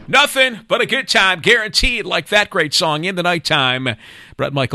Nothing but a good time, guaranteed, like that great song, In the Nighttime. Bret Michaels.